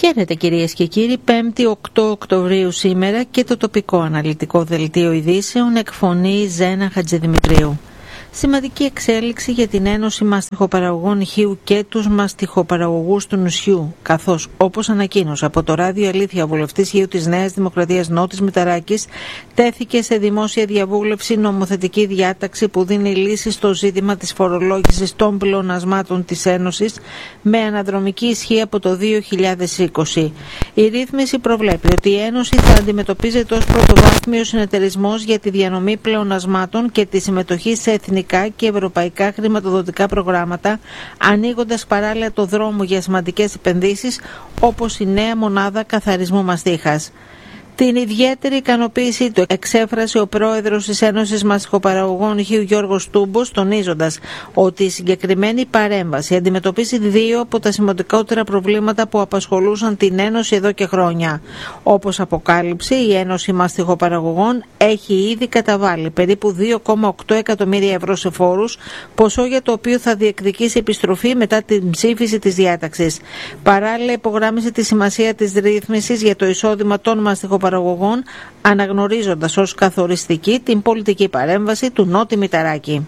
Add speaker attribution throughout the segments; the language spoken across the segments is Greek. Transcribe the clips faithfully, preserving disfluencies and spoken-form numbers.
Speaker 1: Χαίρετε κυρίες και κύριοι, πέμπτη οκτώ Οκτωβρίου σήμερα και το τοπικό αναλυτικό δελτίο ειδήσεων εκφωνεί Ζένα Χατζηδημητρίου. Σημαντική εξέλιξη για την Ένωση Μαστιχοπαραγωγών Χείου και τους μαστιχοπαραγωγούς του νησιού, καθώς, όπως ανακοίνωσε από το Ράδιο Αλήθεια ο βουλευτής Χείου της Νέας Δημοκρατίας Νότης Μηταράκης, τέθηκε σε δημόσια διαβούλευση νομοθετική διάταξη που δίνει λύση στο ζήτημα της φορολόγησης των πλεονασμάτων της Ένωσης με αναδρομική ισχύ από το δύο χιλιάδες είκοσι. Η ρύθμιση προβλέπει ότι η Ένωση θα αντιμετωπίζεται ως πρωτοβάθμιος συνεταιρισμός για τη διανομή πλεονασμάτων και τη συμμετοχή σε εθνικά και ευρωπαϊκά χρηματοδοτικά προγράμματα, ανοίγοντας παράλληλα το δρόμο για σημαντικές επενδύσεις όπως η νέα μονάδα καθαρισμού μαστίχας. Την ιδιαίτερη ικανοποίησή του εξέφρασε ο πρόεδρος της Ένωσης Μαστιχοπαραγωγών Χείου Γιώργος Τούμπος, τονίζοντας ότι η συγκεκριμένη παρέμβαση αντιμετωπίζει δύο από τα σημαντικότερα προβλήματα που απασχολούσαν την Ένωση εδώ και χρόνια. Όπως αποκάλυψε, η Ένωση Μαστιχοπαραγωγών έχει ήδη καταβάλει περίπου δύο κόμμα οκτώ εκατομμύρια ευρώ σε φόρους, ποσό για το οποίο θα διεκδικήσει επιστροφή μετά την ψήφιση της διάταξης. Παράλληλα, υπογράμμισε τη σημασία της ρύθμισης για το εισόδημα των μαστιχοπαραγωγών, αναγνωρίζοντας ως καθοριστική την πολιτική παρέμβαση του Νότι Μηταράκη.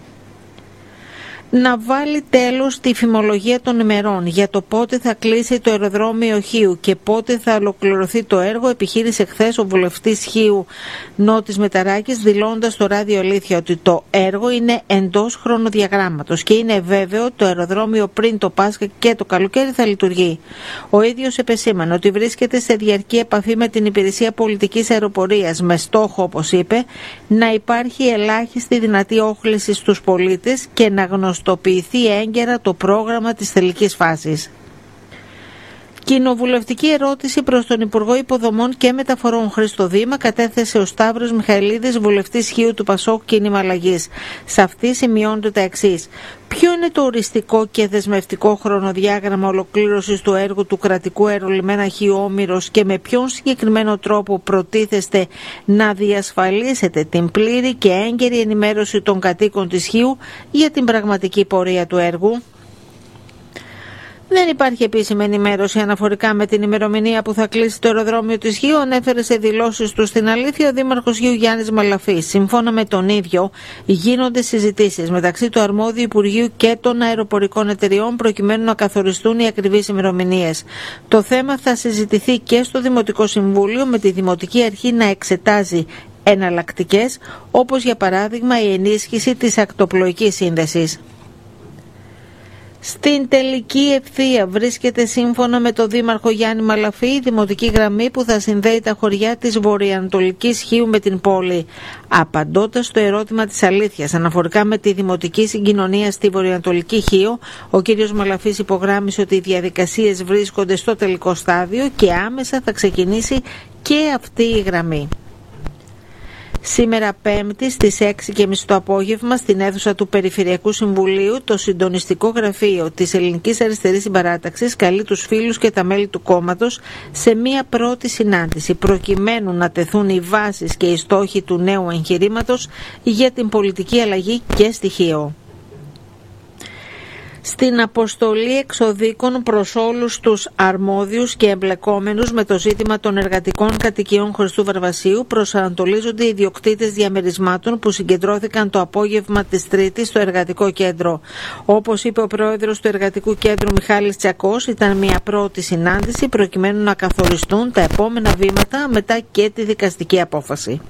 Speaker 1: Να βάλει τέλος στη φημολογία των ημερών για το πότε θα κλείσει το αεροδρόμιο Χείου και πότε θα ολοκληρωθεί το έργο, επιχείρησε χθες ο βουλευτής Χείου Νότης Μηταράκης, δηλώντας στο Ράδιο Αλήθεια ότι το έργο είναι εντός χρονοδιαγράμματος και είναι βέβαιο το αεροδρόμιο πριν το Πάσχα και το καλοκαίρι θα λειτουργεί. Ο ίδιος επεσήμανε ότι βρίσκεται σε διαρκή επαφή με την Υπηρεσία Πολιτικής Αεροπορίας με στόχο, όπως είπε, να υπάρχει ελάχιστη δυνατή όχληση στους πολίτες και να γνωστοποιηθεί έγκαιρα το πρόγραμμα της τελικής φάσης. Κοινοβουλευτική ερώτηση προς τον Υπουργό Υποδομών και Μεταφορών Χρήστο Δήμα κατέθεσε ο Σταύρος Μιχαηλίδης, βουλευτής Χείου του Πασόκ Κίνημα Αλλαγής. Σε αυτή σημειώνονται τα εξής. Ποιο είναι το οριστικό και δεσμευτικό χρονοδιάγραμμα ολοκλήρωσης του έργου του κρατικού αερολιμένα Χείου Όμηρος και με ποιον συγκεκριμένο τρόπο προτίθεστε να διασφαλίσετε την πλήρη και έγκαιρη ενημέρωση των κατοίκων της Χείου για την πραγματική πορεία του έργου? Δεν υπάρχει επίσημη ενημέρωση αναφορικά με την ημερομηνία που θα κλείσει το αεροδρόμιο της Χείου, ανέφερε σε δηλώσεις του στην Αλήθεια ο Δήμαρχος Χείου Γιάννης Μαλαφής. Σύμφωνα με τον ίδιο, γίνονται συζητήσεις μεταξύ του αρμόδιου Υπουργείου και των αεροπορικών εταιριών προκειμένου να καθοριστούν οι ακριβείς ημερομηνίες. Το θέμα θα συζητηθεί και στο Δημοτικό Συμβούλιο, με τη Δημοτική Αρχή να εξετάζει εναλλακτικές, όπως για παράδειγμα η ενίσχυση της ακτοπλοϊκής σύνδεσης. Στην τελική ευθεία βρίσκεται, σύμφωνα με τον Δήμαρχο Γιάννη Μαλαφή, η δημοτική γραμμή που θα συνδέει τα χωριά της βορειοανατολικής Χείου με την πόλη. Απαντώντας στο ερώτημα της Αλήθειας αναφορικά με τη δημοτική συγκοινωνία στη βορειοανατολική Χείου, ο κ. Μαλαφής υπογράμμισε ότι οι διαδικασίες βρίσκονται στο τελικό στάδιο και άμεσα θα ξεκινήσει και αυτή η γραμμή. Σήμερα Πέμπτη στις έξι και τριάντα το απόγευμα στην αίθουσα του Περιφερειακού Συμβουλίου, το συντονιστικό γραφείο της Ελληνικής Αριστερής Συμπαράταξης καλεί τους φίλους και τα μέλη του κόμματος σε μία πρώτη συνάντηση προκειμένου να τεθούν οι βάσεις και οι στόχοι του νέου εγχειρήματος για την πολιτική αλλαγή και στοιχείο. Στην αποστολή εξοδίκων προς όλους τους αρμόδιους και εμπλεκόμενους με το ζήτημα των εργατικών κατοικιών Χριστού Βαρβασίου προσανατολίζονται οι ιδιοκτήτες διαμερισμάτων που συγκεντρώθηκαν το απόγευμα της Τρίτης στο Εργατικό Κέντρο. Όπως είπε ο πρόεδρος του Εργατικού Κέντρου Μιχάλης Τσακός, ήταν μια πρώτη συνάντηση προκειμένου να καθοριστούν τα επόμενα βήματα μετά και τη δικαστική απόφαση.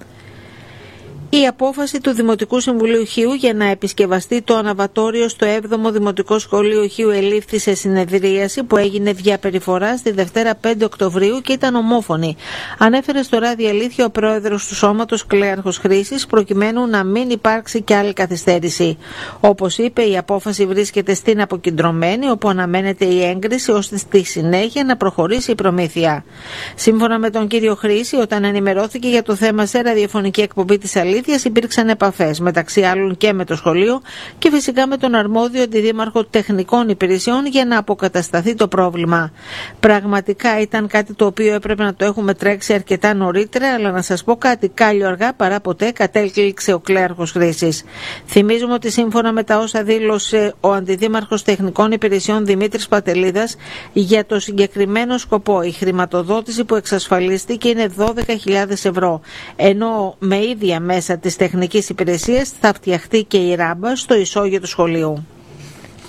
Speaker 1: Η απόφαση του Δημοτικού Συμβουλίου Χείου για να επισκευαστεί το αναβατόριο στο έβδομο Δημοτικό Σχολείο Χείου ελήφθη σε συνεδρίαση που έγινε διαπεριφορά στη Δευτέρα πέντε Οκτωβρίου και ήταν ομόφωνη. Ανέφερε στο Ράδιο Αλήθεια ο πρόεδρος του Σώματος Κλέαρχος Χρήσης, προκειμένου να μην υπάρξει κι άλλη καθυστέρηση. Όπως είπε, η απόφαση βρίσκεται στην αποκεντρωμένη, όπου αναμένεται η έγκριση ώστε στη συνέχεια να προχωρήσει η προμήθεια. Σύμφωνα με τον κύριο Χρήση, όταν ενημερώθηκε για το θέμα σε ραδιοφωνική εκπομπή της Αλήθειας, Αλήθειας υπήρξαν επαφές μεταξύ άλλων και με το σχολείο και φυσικά με τον αρμόδιο αντιδήμαρχο τεχνικών υπηρεσιών για να αποκατασταθεί το πρόβλημα. Πραγματικά ήταν κάτι το οποίο έπρεπε να το έχουμε τρέξει αρκετά νωρίτερα, αλλά να σας πω κάτι, κάλλιο αργά παρά ποτέ, κατέληξε ο κλέαρχος Χρήσης. Θυμίζουμε ότι σύμφωνα με τα όσα δήλωσε ο αντιδήμαρχος τεχνικών υπηρεσιών Δημήτρης Πατελίδας, για το συγκεκριμένο σκοπό η χρηματοδότηση που εξασφαλίστηκε είναι δώδεκα χιλιάδες ευρώ, ενώ με ίδια μέσα της τεχνικής υπηρεσίας θα φτιαχτεί και η ράμπα στο ισόγειο του σχολείου.